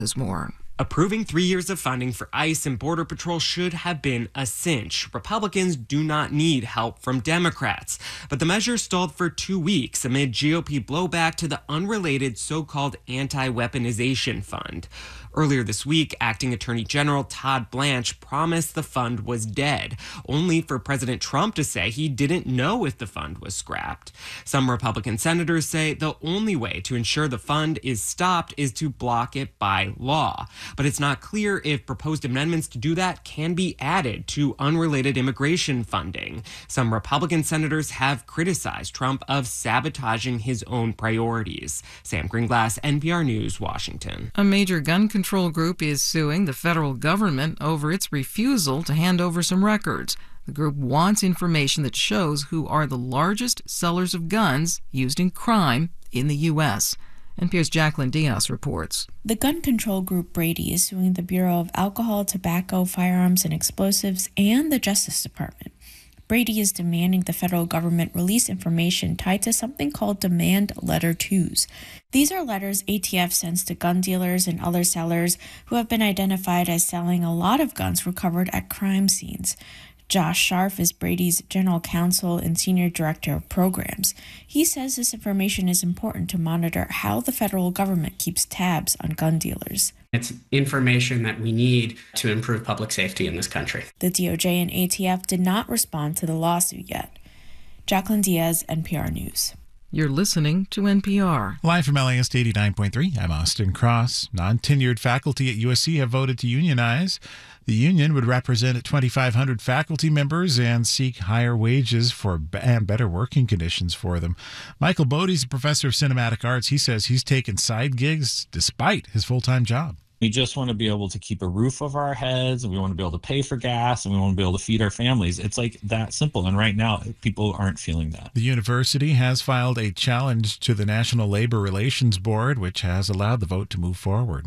There's more. Approving 3 years of funding for ICE and Border Patrol should have been a cinch. Republicans do not need help from Democrats. But the measure stalled for 2 weeks amid GOP blowback to the unrelated so-called anti-weaponization fund. Earlier this week, Acting Attorney General Todd Blanche promised the fund was dead, only for President Trump to say he didn't know if the fund was scrapped. Some Republican senators say the only way to ensure the fund is stopped is to block it by law. But it's not clear if proposed amendments to do that can be added to unrelated immigration funding. Some Republican senators have criticized Trump of sabotaging his own priorities. Sam Greenglass, NPR News, Washington. A major gun control group is suing the federal government over its refusal to hand over some records. The group wants information that shows who are the largest sellers of guns used in crime in the U.S. NPR's Jacqueline Diaz reports. The gun control group Brady is suing the Bureau of Alcohol, Tobacco, Firearms, and Explosives and the Justice Department. Brady is demanding the federal government release information tied to something called Demand Letter 2s. These are letters ATF sends to gun dealers and other sellers who have been identified as selling a lot of guns recovered at crime scenes. Josh Scharf is Brady's general counsel and senior director of programs. He says this information is important to monitor how the federal government keeps tabs on gun dealers. It's information that we need to improve public safety in this country. The DOJ and ATF did not respond to the lawsuit yet. Jacqueline Diaz, NPR News. You're listening to NPR. Live from LAist 89.3, I'm Austin Cross. Non-tenured faculty at USC have voted to unionize. The union would represent 2,500 faculty members and seek higher wages and better working conditions for them. Michael Bode's a professor of cinematic arts. He says he's taken side gigs despite his full-time job. We just want to be able to keep a roof over our heads, and we want to be able to pay for gas, and we want to be able to feed our families. It's like that simple. And right now, people aren't feeling that. The university has filed a challenge to the National Labor Relations Board, which has allowed the vote to move forward.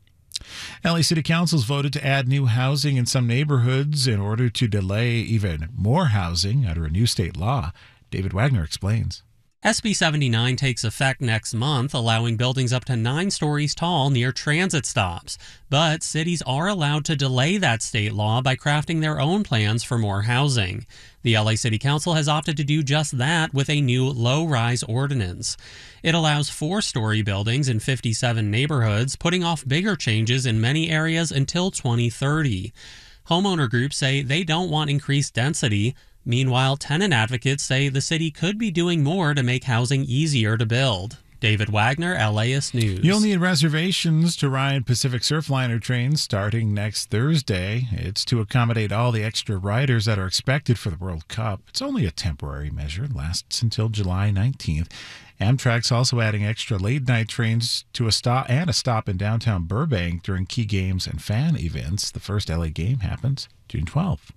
LA City Council's voted to add new housing in some neighborhoods in order to delay even more housing under a new state law. David Wagner explains. SB 79 takes effect next month, allowing buildings up to 9 stories tall near transit stops. But cities are allowed to delay that state law by crafting their own plans for more housing. The LA City Council has opted to do just that with a new low-rise ordinance. It allows 4-story buildings in 57 neighborhoods, putting off bigger changes in many areas until 2030. Homeowner groups say they don't want increased density. Meanwhile, tenant advocates say the city could be doing more to make housing easier to build. David Wagner, LAist News. You'll need reservations to ride Pacific Surfliner trains starting next Thursday. It's to accommodate all the extra riders that are expected for the World Cup. It's only a temporary measure. It lasts until July 19th. Amtrak's also adding extra late-night trains to a stop in downtown Burbank during key games and fan events. The first LA game happens June 12th.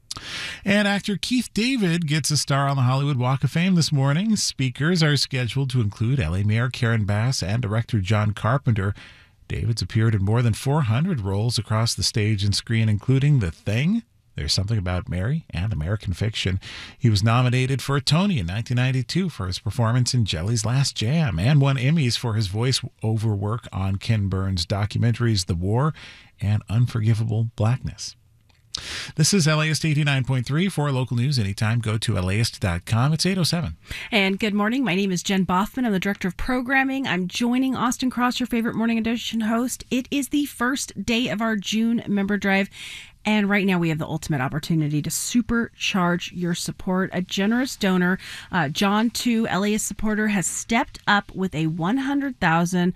And actor Keith David gets a star on the Hollywood Walk of Fame this morning. Speakers are scheduled to include LA Mayor Karen Bass and director John Carpenter. David's appeared in more than 400 roles across the stage and screen, including The Thing, There's Something About Mary, and American Fiction. He was nominated for a Tony in 1992 for his performance in Jelly's Last Jam and won Emmys for his voice-over work on Ken Burns' documentaries The War and Unforgivable Blackness. This is LAist 89.3. For local news anytime, go to LAist.com. It's 8:07. And good morning. My name is Jen Bothman. I'm the Director of Programming. I'm joining Austin Cross, your favorite morning edition host. It is the first day of our June member drive. And right now we have the ultimate opportunity to supercharge your support. A generous donor, John 2, LAist supporter, has stepped up with a $100,000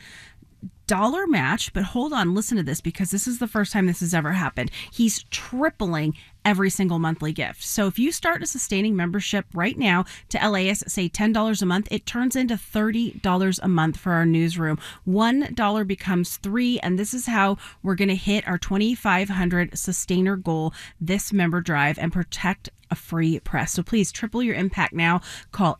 match. But hold on, listen to this, because this is the first time this has ever happened. He's tripling every single monthly gift. So if you start a sustaining membership right now to LAist, say $10 a month, it turns into $30 a month for our newsroom. $1 becomes $3, and this is how we're going to hit our 2,500 sustainer goal this member drive and protect a free press. So please triple your impact now. Call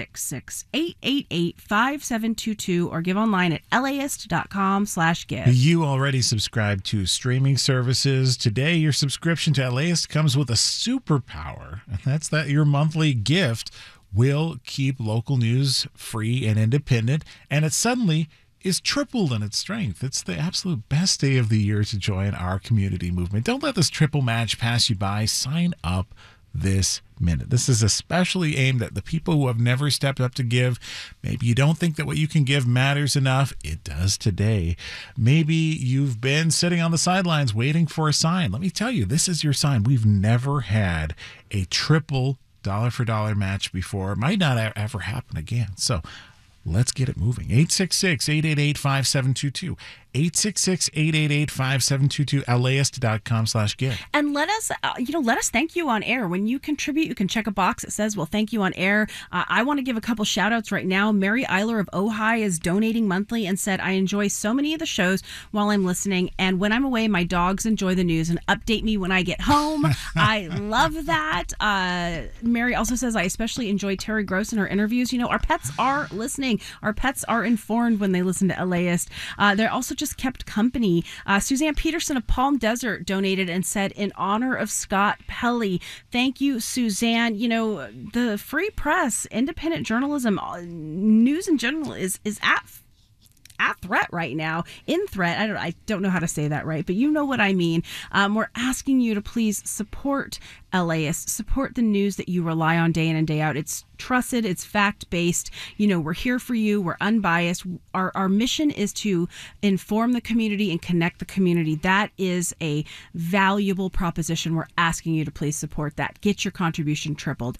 866-888-5722 or give online at laist.com/give. You already subscribe to streaming services. Today, your subscription to LAist comes with a superpower, and that's that your monthly gift will keep local news free and independent, and it suddenly is tripled in its strength. It's the absolute best day of the year to join our community movement. Don't let this triple match pass you by. Sign up this minute. This is especially aimed at the people who have never stepped up to give. Maybe you don't think that what you can give matters enough. It does today. Maybe you've been sitting on the sidelines waiting for a sign. Let me tell you, this is your sign. We've never had a triple dollar for dollar match before. It might not ever happen again. So let's get it moving. 866-888-5722. 866-888-5722. LAist.com/give. And let us thank you on air. When you contribute, you can check a box that says, well, thank you on air. I want to give a couple shout outs right now. Mary Eiler of Ojai is donating monthly and said, I enjoy so many of the shows while I'm listening. And when I'm away, my dogs enjoy the news and update me when I get home. I love that. Mary also says, I especially enjoy Terry Gross in her interviews. Our pets are listening. Our pets are informed when they listen to LAist. They're also just kept company. Suzanne Peterson of Palm Desert donated and said, in honor of Scott Pelley. Thank you, Suzanne. The free press, independent journalism, news in general is at threat right now. In threat. I don't know how to say that right, but you know what I mean. We're asking you to please support LAist, support the news that you rely on day in and day out. It's trusted, it's fact-based. We're here for you. We're unbiased. Our mission is to inform the community and connect the community. That is a valuable proposition. We're asking you to please support that. Get your contribution tripled.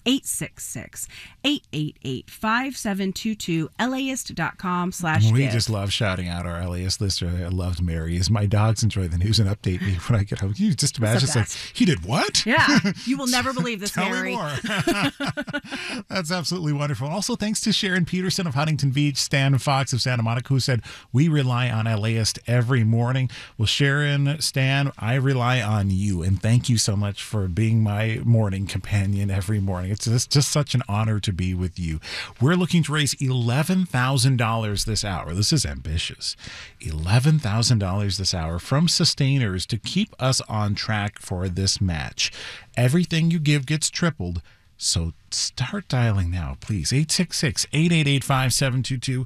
866-888-5722, LAist.com/give. We just love shouting out our LAist listener. I loved Mary's. My dogs enjoy the news and update me when I get home. You just imagine, it's like, he did what? Yeah. You will never believe this, Tell Mary. me more. That's absolutely wonderful. Also, thanks to Sharon Peterson of Huntington Beach, Stan Fox of Santa Monica, who said, we rely on LAist every morning. Well, Sharon, Stan, I rely on you. And thank you so much for being my morning companion every morning. It's just such an honor to be with you. We're looking to raise $11,000 this hour. This is ambitious. $11,000 this hour from sustainers to keep us on track for this match. Everything you give gets tripled. So start dialing now, please. 866-888-5722,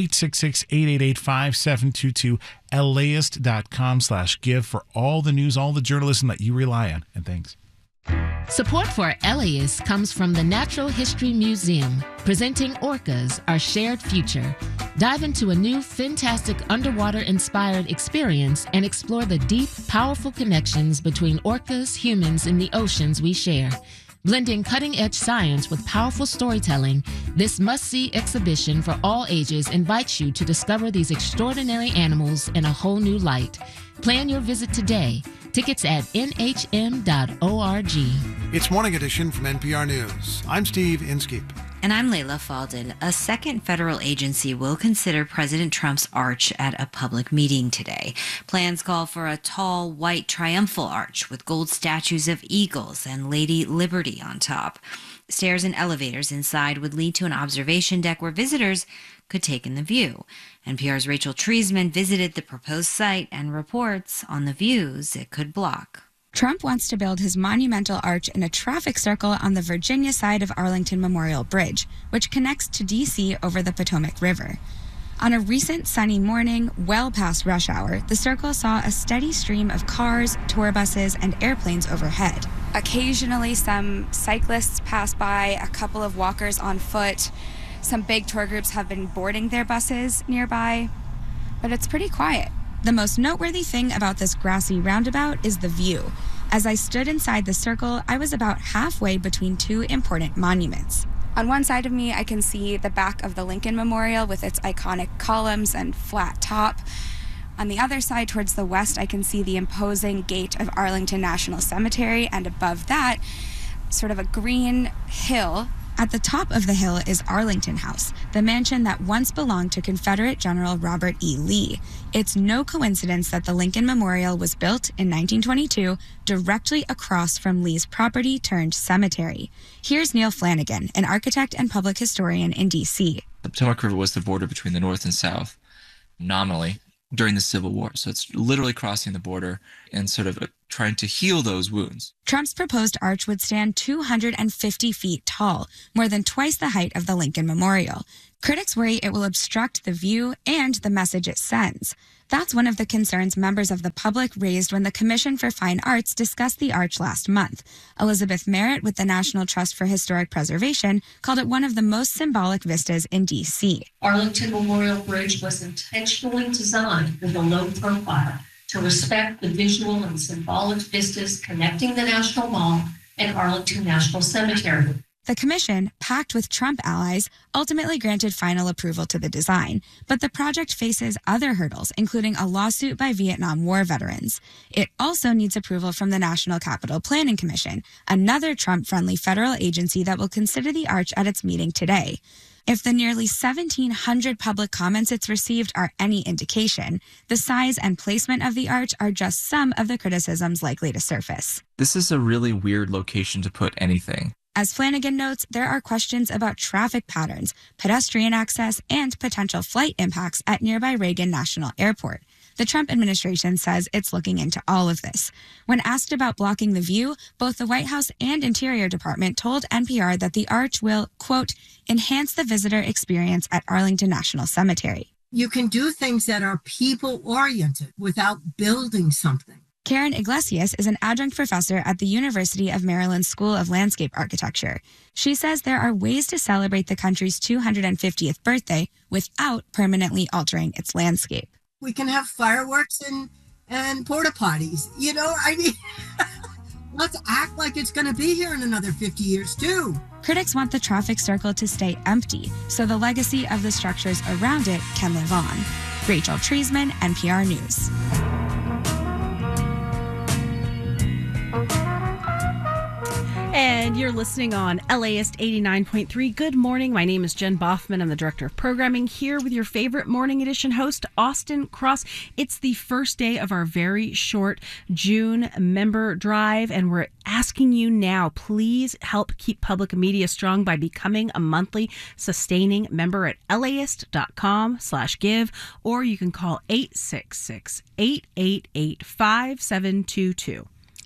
866-888-5722, LAist.com/give for all the news, all the journalism that you rely on. And thanks. Support for LAist comes from the Natural History Museum, presenting Orcas, Our Shared Future. Dive into a new, fantastic underwater-inspired experience and explore the deep, powerful connections between orcas, humans, and the oceans we share. Blending cutting-edge science with powerful storytelling, this must-see exhibition for all ages invites you to discover these extraordinary animals in a whole new light. Plan your visit today. Tickets at nhm.org. It's Morning Edition from NPR News. I'm Steve Inskeep. And I'm Layla Falden. A second federal agency will consider President Trump's arch at a public meeting today. Plans call for a tall, white triumphal arch with gold statues of eagles and Lady Liberty on top. Stairs and elevators inside would lead to an observation deck where visitors could take in the view. NPR's Rachel Treisman visited the proposed site and reports on the views it could block. Trump wants to build his monumental arch in a traffic circle on the Virginia side of Arlington Memorial Bridge, which connects to D.C. over the Potomac River. On a recent sunny morning, well past rush hour, the circle saw a steady stream of cars, tour buses, and airplanes overhead. Occasionally, some cyclists pass by, a couple of walkers on foot. Some big tour groups have been boarding their buses nearby, but it's pretty quiet. The most noteworthy thing about this grassy roundabout is the view. As I stood inside the circle, I was about halfway between two important monuments. On one side of me, I can see the back of the Lincoln Memorial with its iconic columns and flat top. On the other side, towards the west, I can see the imposing gate of Arlington National Cemetery, and above that, sort of a green hill. At the top of the hill is Arlington House, the mansion that once belonged to Confederate General Robert E. Lee. It's no coincidence that the Lincoln Memorial was built in 1922 directly across from Lee's property turned cemetery. Here's Neil Flanagan, an architect and public historian in D.C. The Potomac River was the border between the North and South, nominally, during the Civil War. So it's literally crossing the border and sort of trying to heal those wounds. Trump's proposed arch would stand 250 feet tall, more than twice the height of the Lincoln Memorial. Critics worry it will obstruct the view and the message it sends. That's one of the concerns members of the public raised when the Commission for Fine Arts discussed the arch last month. Elizabeth Merritt with the National Trust for Historic Preservation called it one of the most symbolic vistas in D.C. Arlington Memorial Bridge was intentionally designed with a low profile to respect the visual and symbolic vistas connecting the National Mall and Arlington National Cemetery. The commission, packed with Trump allies, ultimately granted final approval to the design, but the project faces other hurdles, including a lawsuit by Vietnam War veterans. It also needs approval from the National Capital Planning Commission, another Trump-friendly federal agency that will consider the arch at its meeting today. If the nearly 1,700 public comments it's received are any indication, the size and placement of the arch are just some of the criticisms likely to surface. This is a really weird location to put anything. As Flanagan notes, there are questions about traffic patterns, pedestrian access, and potential flight impacts at nearby Reagan National Airport. The Trump administration says it's looking into all of this. When asked about blocking the view, both the White House and Interior Department told NPR that the arch will, quote, enhance the visitor experience at Arlington National Cemetery. You can do things that are people-oriented without building something. Karen Iglesias is an adjunct professor at the University of Maryland School of Landscape Architecture. She says there are ways to celebrate the country's 250th birthday without permanently altering its landscape. We can have fireworks and porta potties. You know, I mean, let's act like it's going to be here in another 50 years, too. Critics want the traffic circle to stay empty, so the legacy of the structures around it can live on. Rachel Treisman, NPR News. And you're listening on LAist 89.3. Good morning. My name is Jen Boffman. I'm the Director of Programming here with your favorite Morning Edition host, Austin Cross. It's the first day of our very short June member drive, and we're asking you now, please help keep public media strong by becoming a monthly sustaining member at laist.com/give, or you can call 866-888-5722.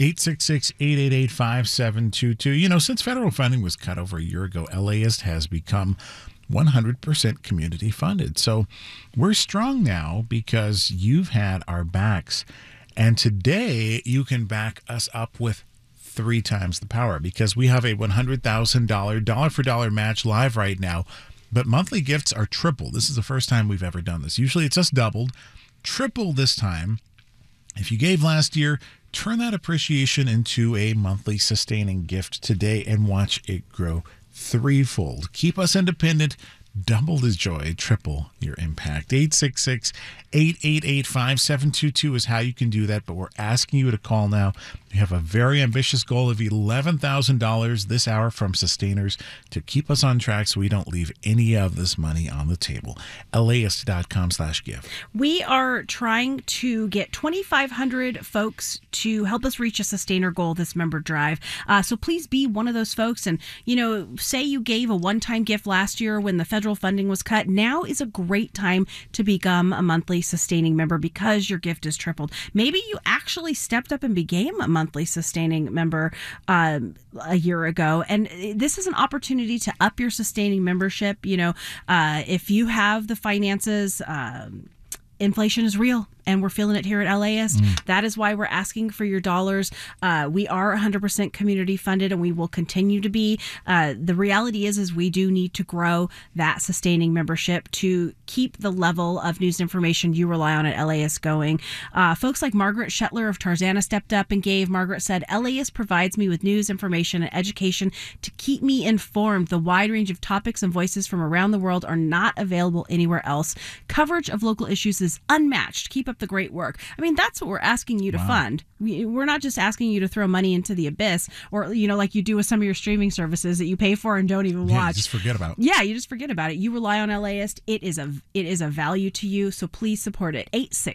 866-888-5722. You know, since federal funding was cut over a year ago, LAist has become 100% community funded. So we're strong now because you've had our backs. And today you can back us up with 3 times the power because we have a $100,000 dollar-for-dollar match live right now. But monthly gifts are triple. This is the first time we've ever done this. Usually it's just doubled. Triple this time. If you gave last year, turn that appreciation into a monthly sustaining gift today and watch it grow threefold. Keep us independent. Double the joy, triple your impact. 866-888-5722 is how you can do that, but we're asking you to call now. We have a very ambitious goal of $11,000 this hour from sustainers to keep us on track so we don't leave any of this money on the table. LAist.com/give. We are trying to get 2,500 folks to help us reach a sustainer goal this member drive. So please be one of those folks. And, you know, say you gave a one-time gift last year when the federal funding was cut. Now is a great time to become a monthly sustaining member because your gift is tripled. Maybe you actually stepped up and became a monthly sustaining member a year ago. And this is an opportunity to up your sustaining membership. You know, if you have the finances, inflation is real. And we're feeling it here at LAist. That is why we're asking for your dollars. We are 100% community funded, and we will continue to be. The reality is we do need to grow that sustaining membership to keep the level of news information you rely on at LAist going. Folks like Margaret Shetler of Tarzana stepped up and gave. Margaret said, LAist provides me with news, information, and education to keep me informed. The wide range of topics and voices from around the world are not available anywhere else. Coverage of local issues is unmatched. Keep up the great work. I mean, that's what we're asking you to fund. We're not just asking you to throw money into the abyss or, you know, like you do with some of your streaming services that you pay for and don't even watch. You just forget about. Yeah, you just forget about it. You rely on LAist. It is a value to you, so please support it.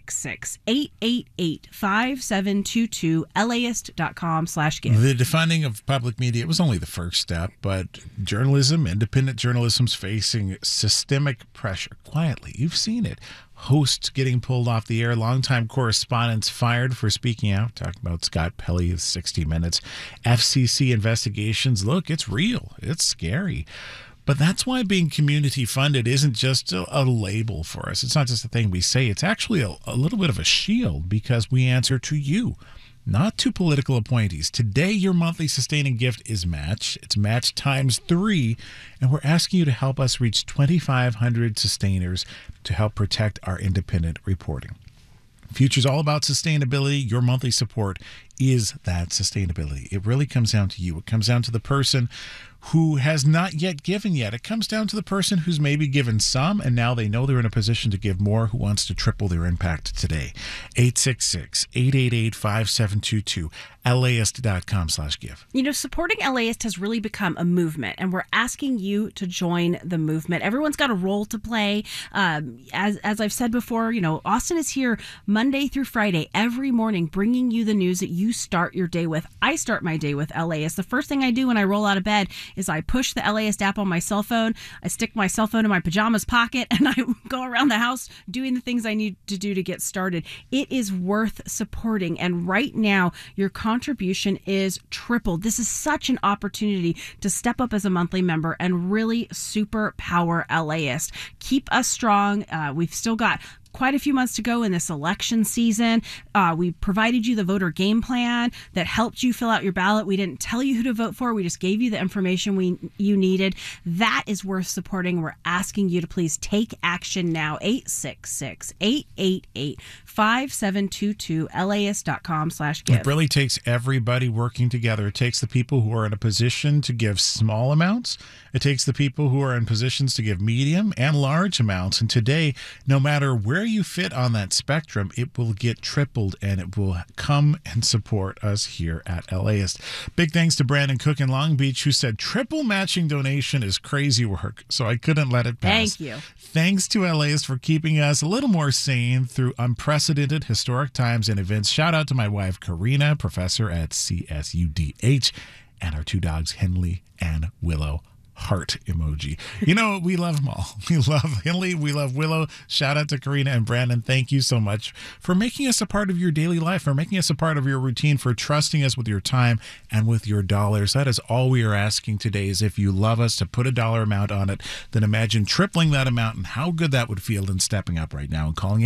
866-888-5722, LAist.com/give. The defunding of public media was only the first step, but journalism, independent journalism's facing systemic pressure quietly. You've seen it. hosts getting pulled off the air, longtime correspondents fired for speaking out. Talking about Scott Pelley of 60 Minutes. FCC investigations. Look, it's real. It's scary. But that's why being community funded isn't just a label for us. It's not just a thing we say. It's actually a little bit of a shield, because we answer to you, not to political appointees. Today, your monthly sustaining gift is matched. It's matched times 3, and we're asking you to help us reach 2,500 sustainers to help protect our independent reporting. Future's all about sustainability. Your monthly support is that sustainability. It really comes down to you. It comes down to the person who has not yet given yet. It comes down to the person who's maybe given some, and now they know they're in a position to give more, who wants to triple their impact today. 866-888-5722, LAist.com/give. You know, supporting LAist has really become a movement, and we're asking you to join the movement. Everyone's got a role to play. As I've said before, you know, Austin is here Monday through Friday, every morning, bringing you the news that you start your day with. I start my day with LAist. The first thing I do when I roll out of bed is I push the LAist app on my cell phone. I stick my cell phone in my pajamas pocket, and I go around the house doing the things I need to do to get started. It is worth supporting, and right now, your contribution is tripled. This is such an opportunity to step up as a monthly member and really super power LAist. Keep us strong. We've still got quite a few months to go in this election season. We provided you the voter game plan that helped you fill out your ballot. We didn't tell you who to vote for. We just gave you the information you needed. That is worth supporting. We're asking you to please take action now. 866-888-5722, LAist.com/give. It really takes everybody working together. It takes the people who are in a position to give small amounts. It takes the people who are in positions to give medium and large amounts. And today, no matter where you fit on that spectrum, it will get tripled, and it will come and support us here at LAist. Big thanks to Brandon Cook in Long Beach, who said triple matching donation is crazy work, so I couldn't let it pass. Thank you. Thanks to LAist for keeping us a little more sane through unprecedented historic times and events. Shout out to my wife, Karina, professor at CSUDH, and our 2 dogs, Henley and Willow. Heart emoji. You know, we love them all. We love Henley. We love Willow. Shout out to Karina and Brandon. Thank you so much for making us a part of your daily life, for making us a part of your routine, for trusting us with your time and with your dollars. That is all we are asking today, is if you love us, to put a dollar amount on it. Then imagine tripling that amount and how good that would feel, and stepping up right now and calling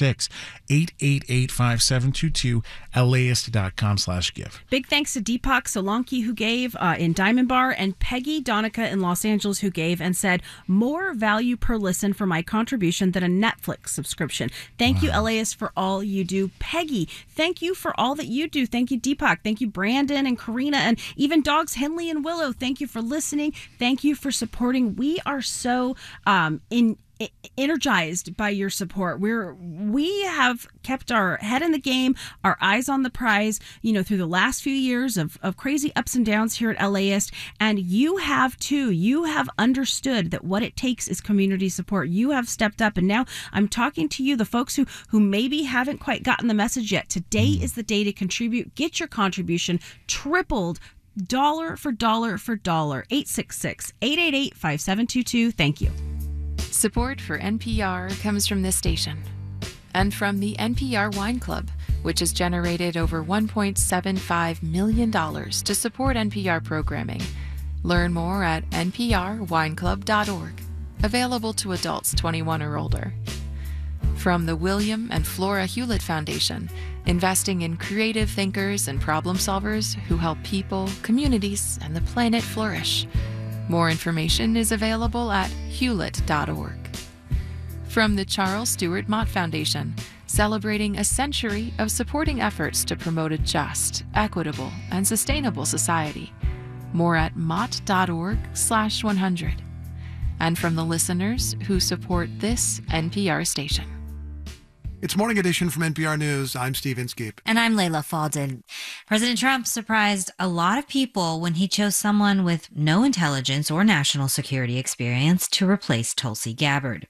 866-888-5722, LAist.com/give. Big thanks to Deepak Solanki, who gave in Diamond Bar, and Peggy Donica in Los Angeles, who gave and said, more value per listen for my contribution than a Netflix subscription. Thank you, LAist, for all you do. Peggy, thank you for all that you do. Thank you, Deepak. Thank you, Brandon and Karina, and even dogs Henley and Willow. Thank you for listening. Thank you for supporting. We are so energized by your support. We have kept our head in the game, our eyes on the prize, you know, through the last few years of crazy ups and downs here at LAist. And you have too. You have understood that what it takes is community support. You have stepped up. And now I'm talking to you, the folks who maybe haven't quite gotten the message yet. Today is the day to contribute. Get your contribution tripled, dollar for dollar for dollar. 866-888-5722. Thank you. Support for NPR comes from this station and from the NPR Wine Club, which has generated over $1.75 million to support NPR programming. Learn more at nprwineclub.org. Available to adults 21 or older. From the William and Flora Hewlett Foundation, investing in creative thinkers and problem solvers who help people, communities, and the planet flourish. More information is available at hewlett.org. From the Charles Stewart Mott Foundation, celebrating a century of supporting efforts to promote a just, equitable, and sustainable society. More at mott.org/100. And from the listeners who support this NPR station. It's Morning Edition from NPR News. I'm Steve Inskeep. And I'm Layla Faldin. President Trump surprised a lot of people when he chose someone with no intelligence or national security experience to replace Tulsi Gabbard.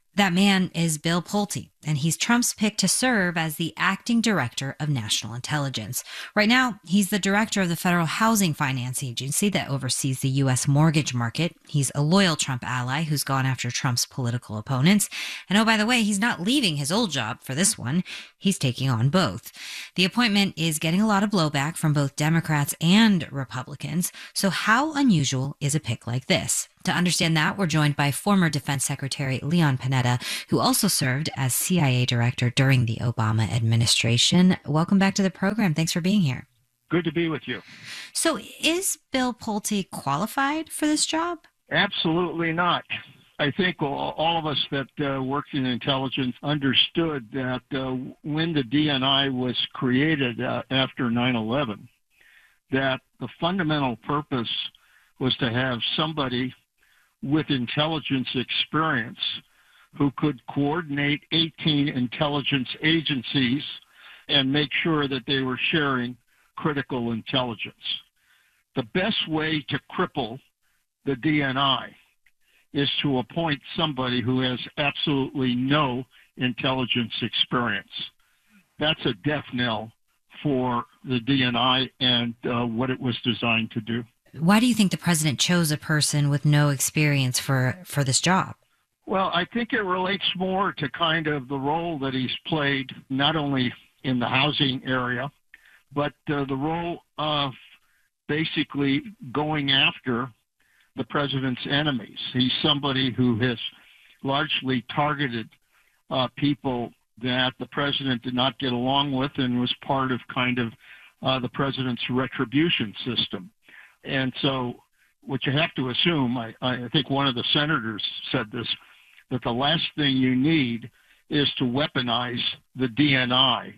That man is Bill Pulte, and he's Trump's pick to serve as the acting director of national intelligence. Right now, he's the director of the Federal Housing Finance Agency that oversees the U.S. mortgage market. He's a loyal Trump ally who's gone after Trump's political opponents. And oh, by the way, he's not leaving his old job for this one. He's taking on both. The appointment is getting a lot of blowback from both Democrats and Republicans. So how unusual is a pick like this? To understand that, we're joined by former Defense Secretary Leon Panetta, who also served as CIA director during the Obama administration. Welcome back to the program. Thanks for being here. Good to be with you. So is Bill Pulte qualified for this job? Absolutely not. I think all of us that worked in intelligence understood that when the DNI was created after 9/11, that the fundamental purpose was to have somebody with intelligence experience who could coordinate 18 intelligence agencies and make sure that they were sharing critical intelligence. The best way to cripple the DNI is to appoint somebody who has absolutely no intelligence experience. That's a death knell for the DNI and what it was designed to do. Why do you think the president chose a person with no experience for this job? Well, I think it relates more to kind of the role that he's played, not only in the housing area, but the role of basically going after the president's enemies. He's somebody who has largely targeted people that the president did not get along with and was part of kind of the president's retribution system. And so what you have to assume, I think one of the senators said this, that the last thing you need is to weaponize the DNI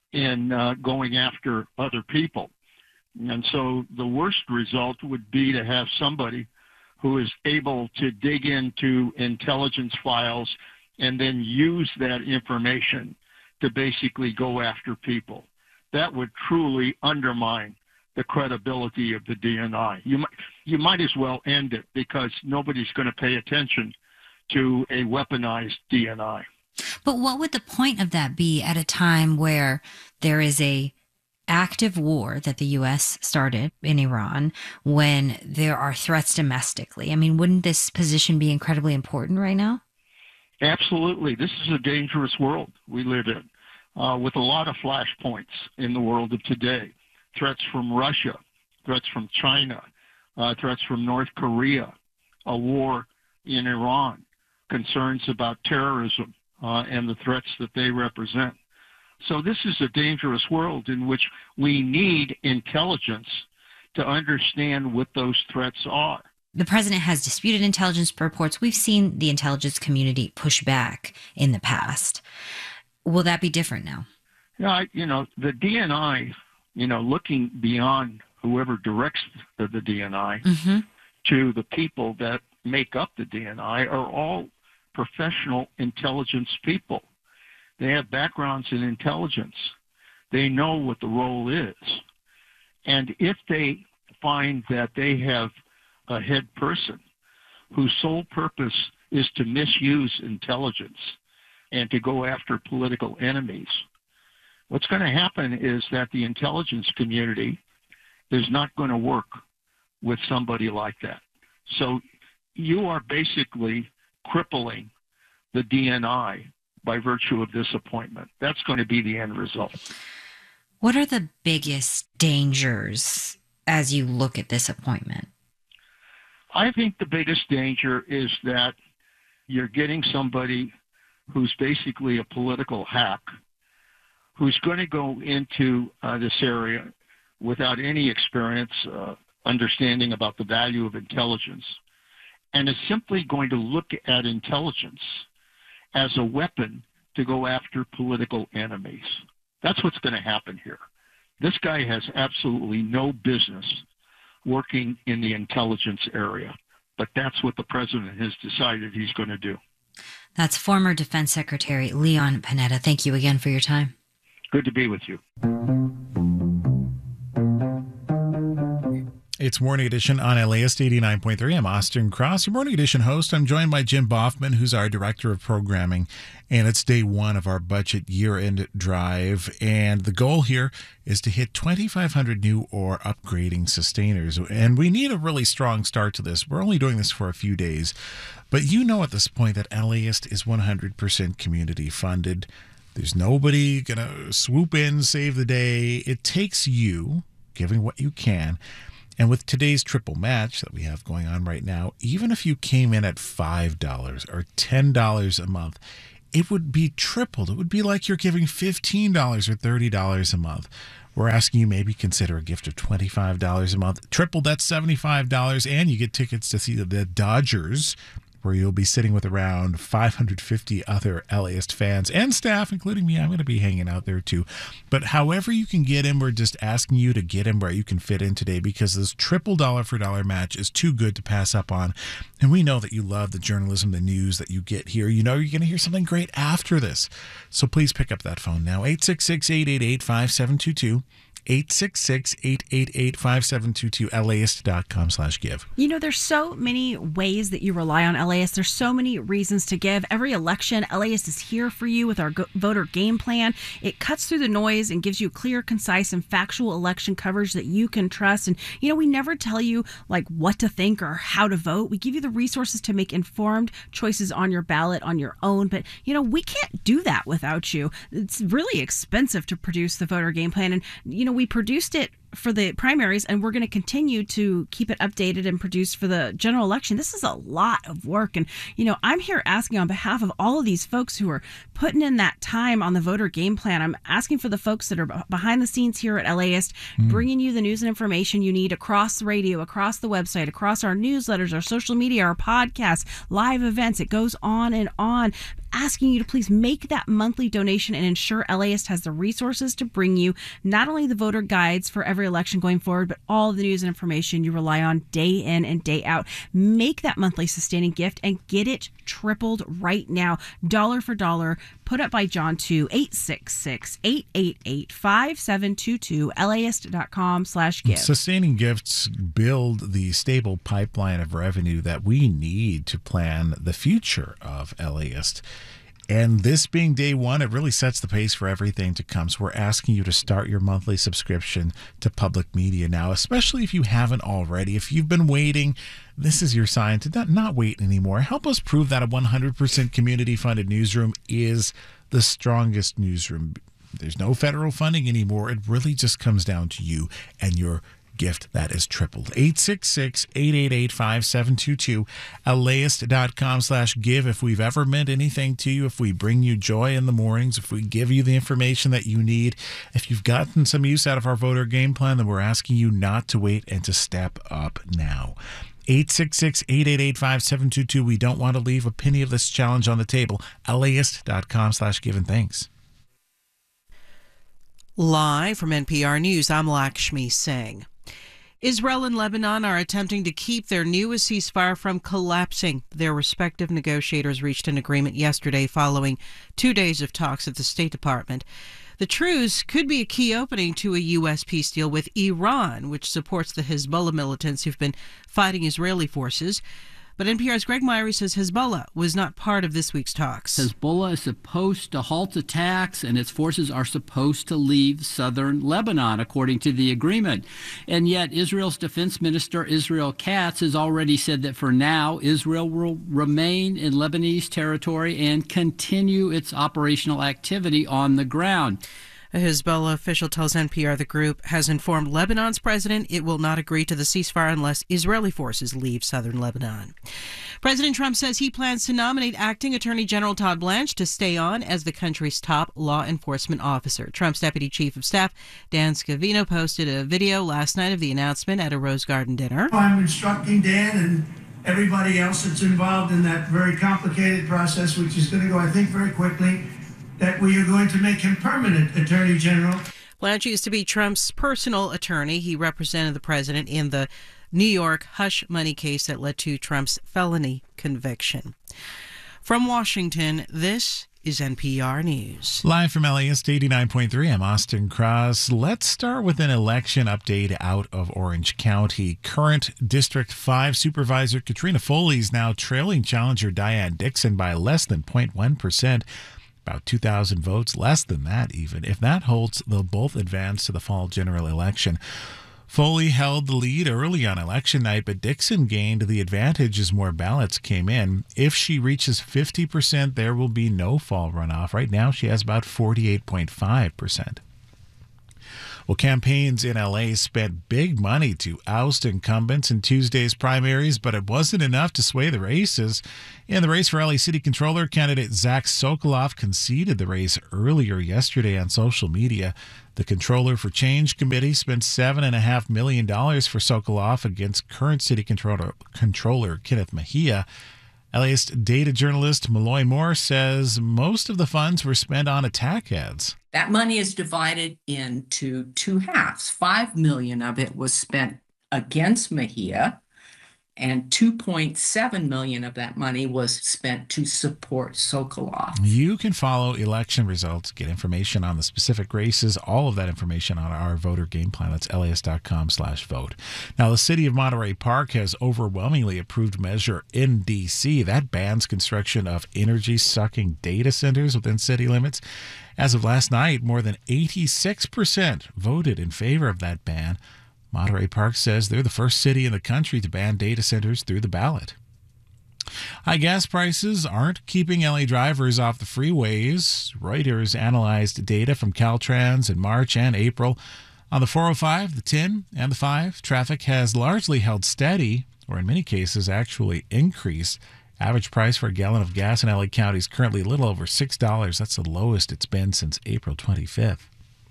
in going after other people. And so the worst result would be to have somebody who is able to dig into intelligence files and then use that information to basically go after people. That would truly undermine the credibility of the DNI. You might as well end it because nobody's going to pay attention to a weaponized DNI. But what would the point of that be at a time where there is a active war that the U.S. started in Iran, when there are threats domestically? I mean, wouldn't this position be incredibly important right now? Absolutely. This is a dangerous world we live in, with a lot of flashpoints in the world of today. Threats from Russia, threats from China, threats from North Korea, a war in Iran, concerns about terrorism and the threats that they represent. So this is a dangerous world in which we need intelligence to understand what those threats are. The president has disputed intelligence reports. We've seen the intelligence community push back in the past. Will that be different now? Yeah, the DNI, looking beyond whoever directs the DNI to the people that make up the DNI are all professional intelligence people. They have backgrounds in intelligence. They know what the role is. And if they find that they have a head person whose sole purpose is to misuse intelligence and to go after political enemies, what's going to happen is that the intelligence community is not going to work with somebody like that. So you are basically crippling the DNI by virtue of this appointment. That's going to be the end result. What are the biggest dangers as you look at this appointment? I think the biggest danger is that you're getting somebody who's basically a political hack, who's going to go into this area without any experience, understanding about the value of intelligence, and is simply going to look at intelligence as a weapon to go after political enemies. That's what's going to happen here. This guy has absolutely no business working in the intelligence area, but that's what the president has decided he's going to do. That's former Defense Secretary Leon Panetta. Thank you again for your time. Good to be with you. It's Morning Edition on LAist 89.3. I'm Austin Cross, your Morning Edition host. I'm joined by Jim Boffman, who's our Director of Programming, and it's day one of our budget year-end drive. And the goal here is to hit 2,500 new or upgrading sustainers. And we need a really strong start to this. We're only doing this for a few days. But you know at this point that LAist is 100% community funded. There's nobody going to swoop in, save the day. It takes you giving what you can. And with today's triple match that we have going on right now, even if you came in at $5 or $10 a month, it would be tripled. It would be like you're giving $15 or $30 a month. We're asking you maybe consider a gift of $25 a month. Triple, that's $75, and you get tickets to see the Dodgers, where you'll be sitting with around 550 other LAist fans and staff, including me. I'm going to be hanging out there too. But however you can get in, we're just asking you to get in where you can fit in today, because this triple dollar for dollar match is too good to pass up on. And we know that you love the journalism, the news that you get here. You know you're going to hear something great after this. So please pick up that phone now, 866-888-5722. 866-888-5722, LAist.com/give. You know, there's so many ways that you rely on LAist. There's so many reasons to give. Every election, LAist is here for you with our voter game plan. It cuts through the noise and gives you clear, concise, and factual election coverage that you can trust. And, you know, we never tell you, like, what to think or how to vote. We give you the resources to make informed choices on your ballot on your own. But, you know, we can't do that without you. It's really expensive to produce the voter game plan. And, you know, we produced it for the primaries, and we're going to continue to keep it updated and produced for the general election. This is a lot of work. And, you know, I'm here asking on behalf of all of these folks who are putting in that time on the voter game plan. I'm asking for the folks that are behind the scenes here at LAist, bringing you the news and information you need across the radio, across the website, across our newsletters, our social media, our podcasts, live events. It goes on and on. Asking you to please make that monthly donation and ensure LAist has the resources to bring you not only the voter guides for every election going forward, but all the news and information you rely on day in and day out. Make that monthly sustaining gift and get it tripled right now, dollar for dollar. Put up by John to 866-888-5722, LAist.com/give. Sustaining gifts build the stable pipeline of revenue that we need to plan the future of LAist. And this being day one, it really sets the pace for everything to come. So we're asking you to start your monthly subscription to public media now, especially if you haven't already. If you've been waiting, this is your sign to not wait anymore. Help us prove that a 100% community-funded newsroom is the strongest newsroom. There's no federal funding anymore. It really just comes down to you and your gift that is tripled. 866-888-5722, LAist.com/give. If we've ever meant anything to you, if we bring you joy in the mornings, if we give you the information that you need, if you've gotten some use out of our voter game plan, then we're asking you not to wait and to step up now. 866-888-5722. We don't want to leave a penny of this challenge on the table. LAist.com/give, and thanks. Live from NPR News, I'm Lakshmi Singh. Israel and Lebanon are attempting to keep their newest ceasefire from collapsing. Their respective negotiators reached an agreement yesterday following 2 days of talks at the State Department. The truce could be a key opening to a U.S. peace deal with Iran, which supports the Hezbollah militants who've been fighting Israeli forces. But NPR's Greg Myrie says Hezbollah was not part of this week's talks. Hezbollah is supposed to halt attacks, and its forces are supposed to leave southern Lebanon, according to the agreement. And yet Israel's defense minister, Israel Katz, has already said that for now, Israel will remain in Lebanese territory and continue its operational activity on the ground. A Hezbollah official tells NPR the group has informed Lebanon's president it will not agree to the ceasefire unless Israeli forces leave southern Lebanon. President Trump says he plans to nominate acting Attorney General Todd Blanche to stay on as the country's top law enforcement officer. Trump's deputy chief of staff, Dan Scavino, posted a video last night of the announcement at a Rose Garden dinner. I'm instructing Dan and everybody else that's involved in that very complicated process, which is going to go, I think, very quickly, that we are going to make him permanent Attorney General. Blanche used to be Trump's personal attorney. He represented the president in the New York hush money case that led to Trump's felony conviction. From Washington, this is NPR News. Live from LAist 89.3, I'm Austin Cross. Let's start with an election update out of Orange County. Current District 5 Supervisor Katrina Foley is now trailing challenger Diane Dixon by less than 0.1%. About 2,000 votes, less than that even. If that holds, they'll both advance to the fall general election. Foley held the lead early on election night, but Dixon gained the advantage as more ballots came in. If she reaches 50%, there will be no fall runoff. Right now, she has about 48.5%. Well, campaigns in LA spent big money to oust incumbents in Tuesday's primaries, but it wasn't enough to sway the races. In the race for LA City Controller, candidate Zach Sokoloff conceded the race earlier yesterday on social media. The Controller for Change Committee spent $7.5 million for Sokoloff against current City Controller Kenneth Mejia. LAist data journalist Malloy Moore says most of the funds were spent on attack ads. That money is divided into two halves. $5 million of it was spent against Mejia, and $2.7 million of that money was spent to support Sokoloff. You can follow election results, get information on the specific races, all of that information on our voter game plan. That's LAist.com/vote. Now, the city of Monterey Park has overwhelmingly approved Measure NDC. That bans construction of energy-sucking data centers within city limits. As of last night, more than 86% voted in favor of that ban. Monterey Park says they're the first city in the country to ban data centers through the ballot. High gas prices aren't keeping LA drivers off the freeways. Reuters analyzed data from Caltrans in March and April. On the 405, the 10, and the 5, traffic has largely held steady, or in many cases actually increased. Average price for a gallon of gas in LA County is currently a little over $6. That's the lowest it's been since April 25th.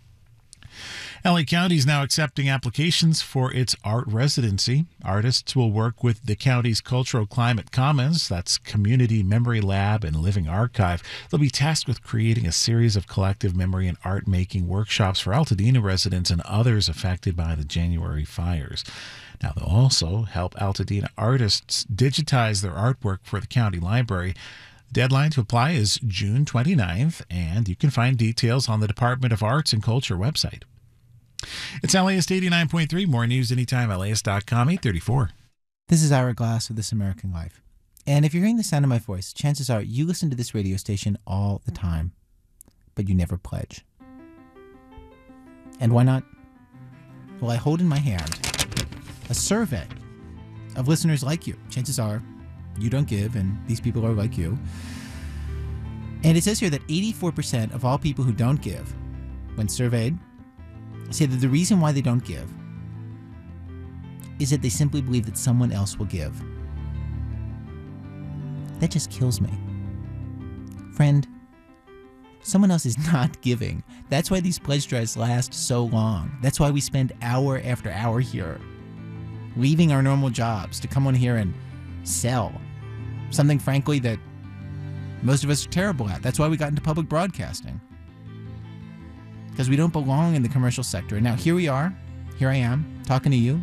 LA County is now accepting applications for its art residency. Artists will work with the county's Cultural Climate Commons, that's Community Memory Lab and Living Archive. They'll be tasked with creating a series of collective memory and art-making workshops for Altadena residents and others affected by the January fires. Now, they'll also help Altadena artists digitize their artwork for the county library. The deadline to apply is June 29th, and you can find details on the Department of Arts and Culture website. It's LAist 89.3. More news anytime, LAist.com, 834. This is Ira Glass of This American Life. And if you're hearing the sound of my voice, chances are you listen to this radio station all the time, but you never pledge. And why not? Well, I hold in my hand a survey of listeners like you. Chances are you don't give, and these people are like you. And it says here that 84% of all people who don't give, when surveyed, say that the reason why they don't give is that they simply believe that someone else will give. That just kills me. Friend, someone else is not giving. That's why these pledge drives last so long. That's why we spend hour after hour here, leaving our normal jobs to come on here and sell something, frankly, that most of us are terrible at. That's why we got into public broadcasting. Because we don't belong in the commercial sector. And now here we are. Here I am, talking to you.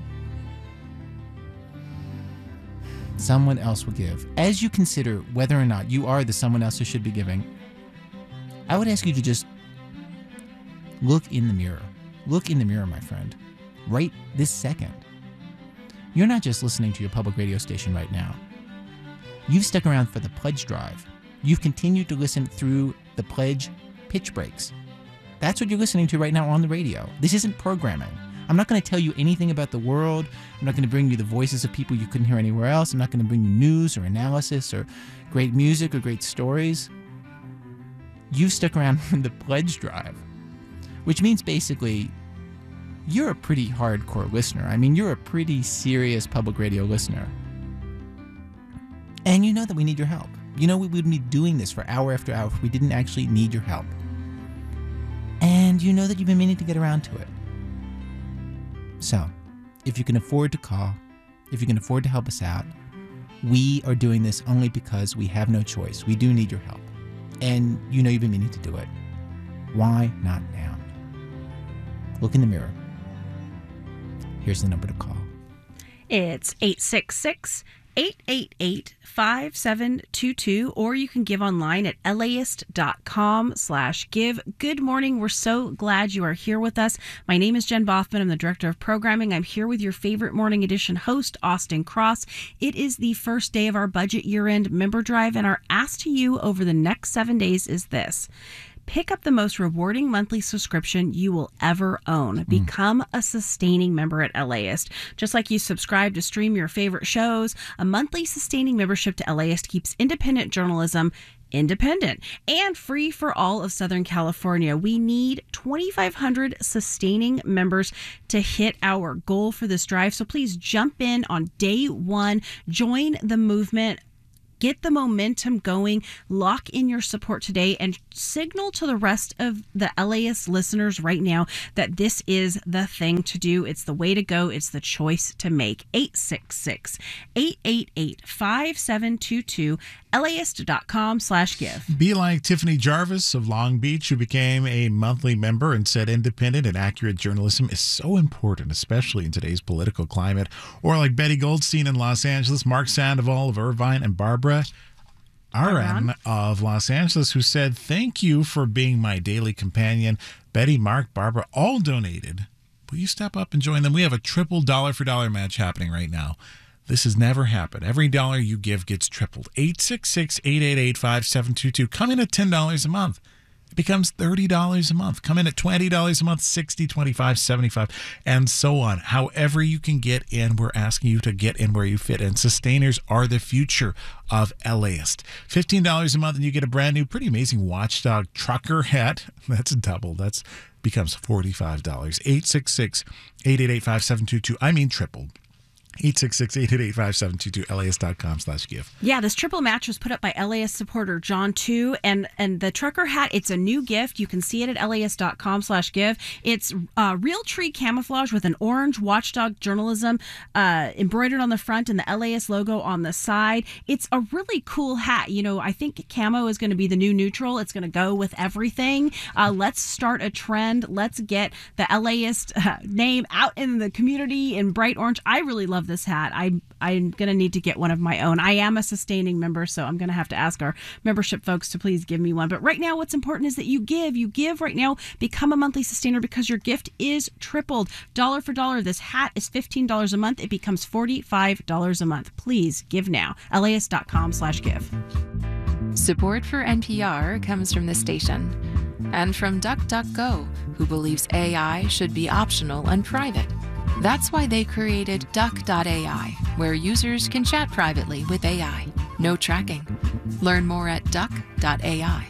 Someone else will give. As you consider whether or not you are the someone else who should be giving, I would ask you to just look in the mirror. Look in the mirror, my friend. Right this second. You're not just listening to your public radio station right now. You've stuck around for the pledge drive. You've continued to listen through the pledge pitch breaks. That's what you're listening to right now on the radio. This isn't programming. I'm not going to tell you anything about the world. I'm not going to bring you the voices of people you couldn't hear anywhere else. I'm not going to bring you news or analysis or great music or great stories. You've stuck around for the pledge drive, which means basically you're a pretty hardcore listener. I mean, you're a pretty serious public radio listener. And you know that we need your help. You know we wouldn't be doing this for hour after hour if we didn't actually need your help. And you know that you've been meaning to get around to it. So, if you can afford to call, if you can afford to help us out, we are doing this only because we have no choice. We do need your help. And you know you've been meaning to do it. Why not now? Look in the mirror. Here's the number to call. It's 866 888-5722, or you can give online at LAist.com/give. Good morning. We're so glad you are here with us. My name is Jen Bothman. I'm the Director of Programming. I'm here with your favorite Morning Edition host, Austin Cross. It is the first day of our budget year-end member drive, and our ask to you over the next 7 days is this. Pick up the most rewarding monthly subscription you will ever own. Become a sustaining member at LAist. Just like you subscribe to stream your favorite shows, a monthly sustaining membership to LAist keeps independent journalism independent and free for all of Southern California. We need 2,500 sustaining members to hit our goal for this drive. So please jump in on day one. Join the movement. Get the momentum going, lock in your support today, and signal to the rest of the LAist listeners right now that this is the thing to do. It's the way to go. It's the choice to make. 866-888-5722, LAist.com/give. Be like Tiffany Jarvis of Long Beach, who became a monthly member and said independent and accurate journalism is so important, especially in today's political climate. Or like Betty Goldstein in Los Angeles, Mark Sandoval of Irvine, and Barbara Aran of Los Angeles, who said, thank you for being my daily companion. Betty, Mark, Barbara all donated. Will you step up and join them? We have a triple dollar for dollar match happening right now. This has never happened. Every dollar you give gets tripled. 866-888-5722. Come in at $10 a month. It becomes $30 a month. Come in at $20 a month, $60, $25, $75, and so on. However you can get in, we're asking you to get in where you fit. And sustainers are the future of LAist. $15 a month and you get a brand new, pretty amazing Watchdog trucker hat. That's double. That's becomes $45. 866-888-5722. I mean tripled. 866-888-5722, LAist.com/give. Yeah, this triple match was put up by LAist supporter John 2, and the trucker hat, it's a new gift. You can see it at LAist.com/give. It's real tree camouflage with an orange Watchdog journalism embroidered on the front and the LAist logo on the side. It's a really cool hat. You know, I think camo is going to be the new neutral. It's going to go with everything. Let's start a trend. Let's get the LAist name out in the community in bright orange. I really love this hat. I'm going to need to get one of my own. I am a sustaining member, so I'm going to have to ask our membership folks to please give me one. But right now, what's important is that you give. You give right now. Become a monthly sustainer because your gift is tripled. Dollar for dollar. This hat is $15 a month. It becomes $45 a month. Please give now. LAist.com/give. Support for NPR comes from this station and from DuckDuckGo, who believes AI should be optional and private. That's why they created Duck.ai, where users can chat privately with AI. No tracking. Learn more at Duck.ai.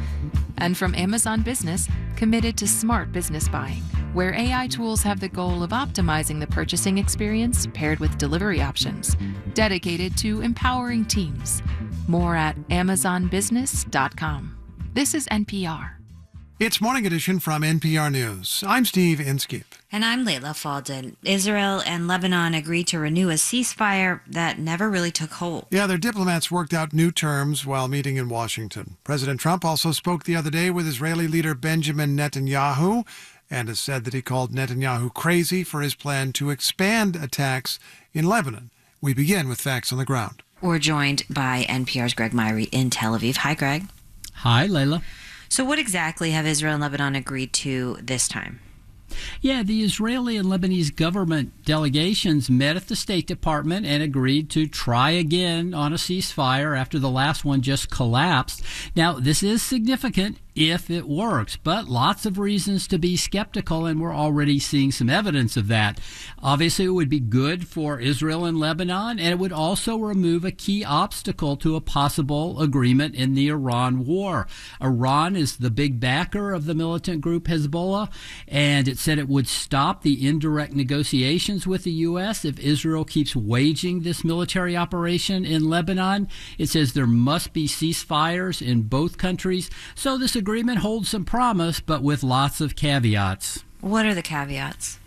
And from Amazon Business, committed to smart business buying, where AI tools have the goal of optimizing the purchasing experience paired with delivery options, dedicated to empowering teams. More at AmazonBusiness.com. This is NPR. It's Morning Edition from NPR News. I'm Steve Inskeep. And I'm Layla Falden. Israel and Lebanon agreed to renew a ceasefire that never really took hold. Yeah, their diplomats worked out new terms while meeting in Washington. President Trump also spoke the other day with Israeli leader Benjamin Netanyahu and has said that he called Netanyahu crazy for his plan to expand attacks in Lebanon. We begin with facts on the ground. We're joined by NPR's Greg Myrie in Tel Aviv. Hi, Greg. Hi, Layla. So what exactly have Israel and Lebanon agreed to this time? Yeah, the Israeli and Lebanese government delegations met at the State Department and agreed to try again on a ceasefire after the last one just collapsed. Now, this is significant if it works, but lots of reasons to be skeptical, and we're already seeing some evidence of that. Obviously, it would be good for Israel and Lebanon, and it would also remove a key obstacle to a possible agreement in the Iran war. Iran is the big backer of the militant group Hezbollah, and it said it would stop the indirect negotiations with the U.S. if Israel keeps waging this military operation in Lebanon. It says there must be ceasefires in both countries. So this agreement holds some promise, but with lots of caveats. What are the caveats?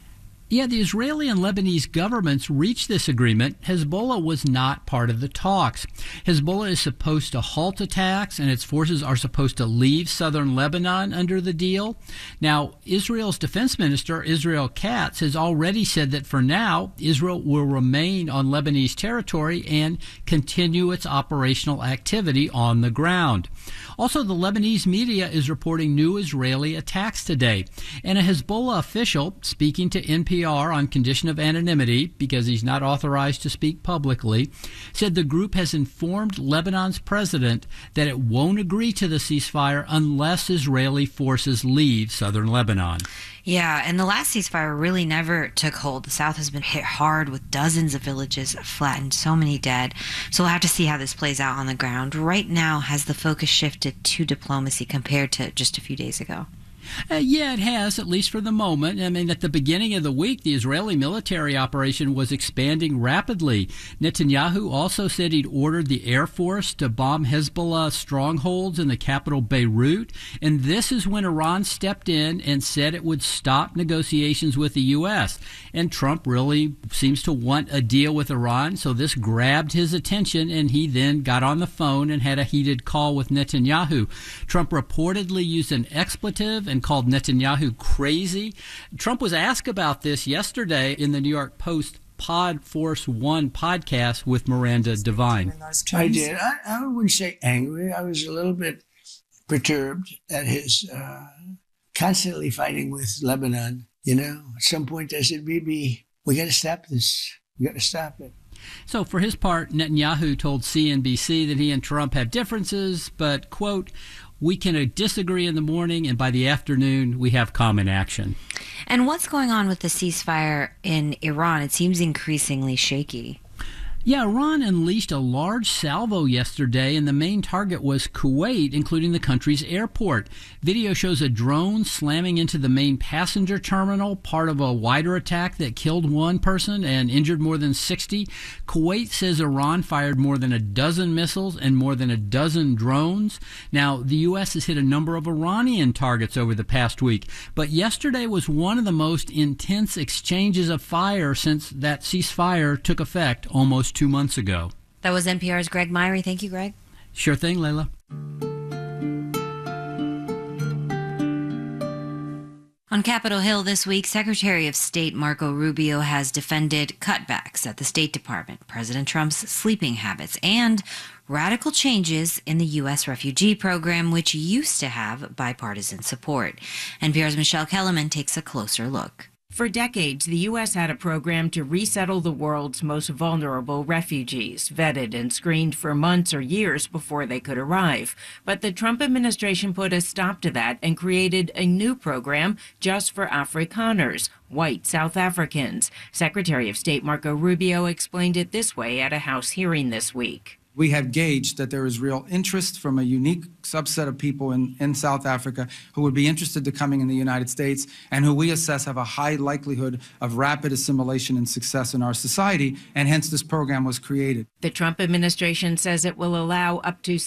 Yeah, the Israeli and Lebanese governments reached this agreement. Hezbollah was not part of the talks. Hezbollah is supposed to halt attacks, and its forces are supposed to leave southern Lebanon under the deal. Now, Israel's defense minister, Israel Katz, has already said that for now, Israel will remain on Lebanese territory and continue its operational activity on the ground. Also, the Lebanese media is reporting new Israeli attacks today, and a Hezbollah official speaking to NPR on condition of anonymity, because he's not authorized to speak publicly, said the group has informed Lebanon's president that it won't agree to the ceasefire unless Israeli forces leave southern Lebanon. Yeah, and the last ceasefire really never took hold. The South has been hit hard with dozens of villages flattened, so many dead. So we'll have to see how this plays out on the ground. Right now, has the focus shifted to diplomacy compared to just a few days ago? Yeah, it has, at least for the moment. I mean, at the beginning of the week, the Israeli military operation was expanding rapidly. Netanyahu also said he'd ordered the Air Force to bomb Hezbollah strongholds in the capital Beirut. And this is when Iran stepped in and said it would stop negotiations with the U.S. And Trump really seems to want a deal with Iran, so this grabbed his attention, and he then got on the phone and had a heated call with Netanyahu. Trump reportedly used an expletive and called Netanyahu crazy. Trump was asked about this yesterday in the New York Post Pod Force One podcast with Miranda Devine. I did. I wouldn't say angry. I was a little bit perturbed at his constantly fighting with Lebanon. You know, at some point I said, Bibi, we got to stop this. We got to stop it. So for his part, Netanyahu told CNBC that he and Trump have differences, but, quote, we can disagree in the morning, and by the afternoon, we have common action. And what's going on with the ceasefire in Iran? It seems increasingly shaky. Yeah, Iran unleashed a large salvo yesterday, and the main target was Kuwait, including the country's airport. Video shows a drone slamming into the main passenger terminal, part of a wider attack that killed one person and injured more than 60. Kuwait says Iran fired more than a dozen missiles and more than a dozen drones. Now, the U.S. has hit a number of Iranian targets over the past week, but yesterday was one of the most intense exchanges of fire since that ceasefire took effect almost 2 months ago. That was NPR's Greg Myrie. Thank you, Greg. Sure thing, Layla. On Capitol Hill this week, Secretary of State Marco Rubio has defended cutbacks at the State Department, President Trump's sleeping habits, and radical changes in the U.S. refugee program, which used to have bipartisan support. NPR's Michelle Kellerman takes a closer look. For decades, the U.S. had a program to resettle the world's most vulnerable refugees, vetted and screened for months or years before they could arrive. But the Trump administration put a stop to that and created a new program just for Afrikaners, white South Africans. Secretary of State Marco Rubio explained it this way at a House hearing this week. We have gauged that there is real interest from a unique subset of people in South Africa who would be interested to coming in the United States and who we assess have a high likelihood of rapid assimilation and success in our society, and hence this program was created. The Trump administration says it will allow up to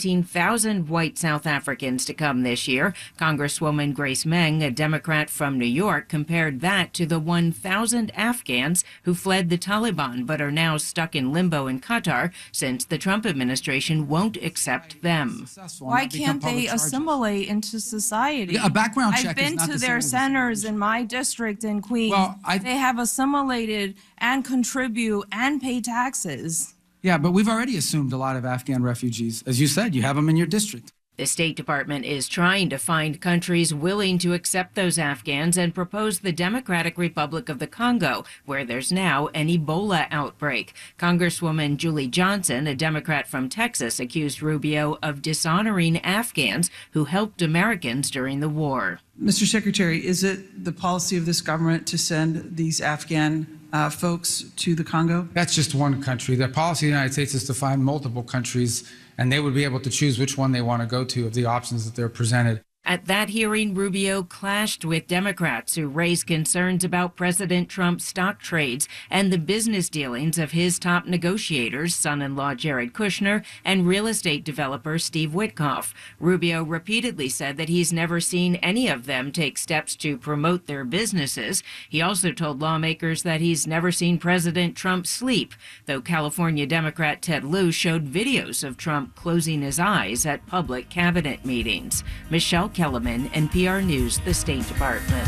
17,000 white South Africans to come this year. Congresswoman Grace Meng, a Democrat from New York, compared that to the 1,000 Afghans who fled the Taliban but are now stuck in limbo in Qatar since the Trump administration won't accept them. Why can't they assimilate into society? A background check I've been is not to the their same as centers in my district in Queens. Well, they have assimilated and contribute and pay taxes. Yeah, but we've already assumed a lot of Afghan refugees. As you said, you have them in your district. The State Department is trying to find countries willing to accept those Afghans and propose the Democratic Republic of the Congo, where there's now an Ebola outbreak. Congresswoman Julie Johnson, a Democrat from Texas, accused Rubio of dishonoring Afghans who helped Americans during the war. Mr. Secretary, is it the policy of this government to send these Afghan folks to the Congo? That's just one country. The policy of the United States is to find multiple countries, and they would be able to choose which one they want to go to of the options that they're presented. At that hearing, Rubio clashed with Democrats who raised concerns about President Trump's stock trades and the business dealings of his top negotiators, son-in-law Jared Kushner and real estate developer Steve Witkoff. Rubio repeatedly said that he's never seen any of them take steps to promote their businesses. He also told lawmakers that he's never seen President Trump sleep, though California Democrat Ted Lieu showed videos of Trump closing his eyes at public cabinet meetings. Michelle Kellerman, NPR News, the State Department.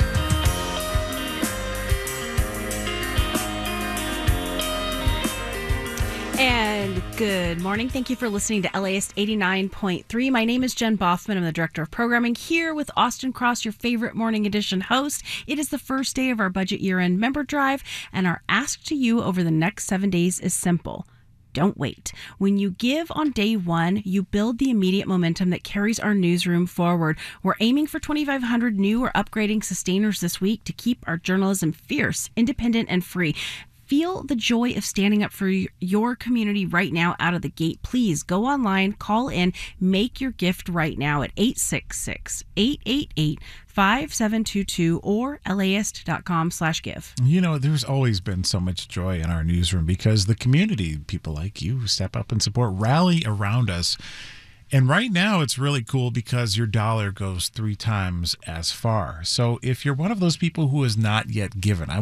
And good morning. Thank you for listening to LAist 89.3. My name is Jen Bothman. I'm the Director of Programming here with Austin Cross, your favorite morning edition host. It is the first day of our budget year-end member drive, and our ask to you over the next 7 days is simple. Don't wait. When you give on day one, you build the immediate momentum that carries our newsroom forward. We're aiming for 2,500 new or upgrading sustainers this week to keep our journalism fierce, independent, and free. Feel the joy of standing up for your community right now out of the gate. Please go online, call in, make your gift right now at 866-888-5722 or laist.com/give. You know, there's always been so much joy in our newsroom because the community, people like you who step up and support, rally around us. And right now, it's really cool because your dollar goes 3 times as far. So if you're one of those people who has not yet given, I